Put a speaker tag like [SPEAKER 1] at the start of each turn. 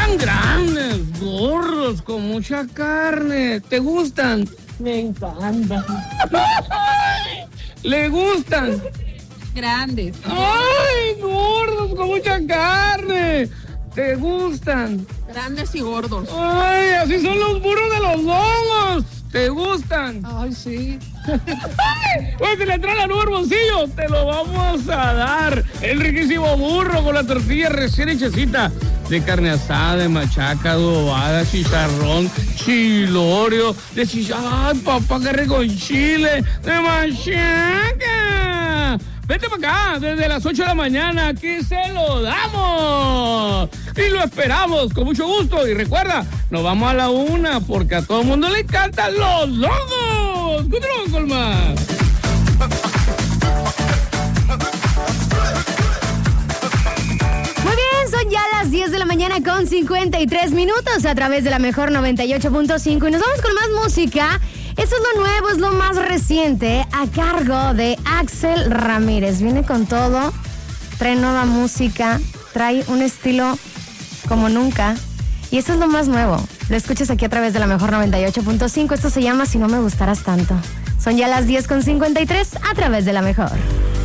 [SPEAKER 1] gustan grandes, gordos, con mucha carne. ¿Te gustan?
[SPEAKER 2] Me encanta.
[SPEAKER 1] ¿Le gustan?
[SPEAKER 2] Grandes.
[SPEAKER 1] ¡Ay, gordos, con mucha carne! ¿Te gustan?
[SPEAKER 2] Grandes y gordos.
[SPEAKER 1] ¡Ay, así son los burros de los lobos! ¿Te gustan?
[SPEAKER 2] Ay, sí.
[SPEAKER 1] Pues si le trae la nueva Hermosillo, te lo vamos a dar. El riquísimo burro con la tortilla recién hechecita. De carne asada, de machaca, adobada, chicharrón, chilorio, de chicharrón, ay, papá, qué rico con chile, de machaca. Vete para acá, desde las 8 de la mañana, aquí se lo damos. Y lo esperamos con mucho gusto. Y recuerda, nos vamos a la 1 porque a todo el mundo le encantan los logos. Continuamos con más.
[SPEAKER 3] Muy bien, son ya las 10 de la mañana con 53 minutos a través de la mejor 98.5 y nos vamos con más música. Esto es lo nuevo, es lo más reciente a cargo de Axel Ramírez. Viene con todo, trae nueva música, trae un estilo como nunca y esto es lo más nuevo. Lo escuchas aquí a través de la mejor 98.5. Esto se llama Si no me gustaras tanto. Son ya las 10 con 53 a través de la mejor.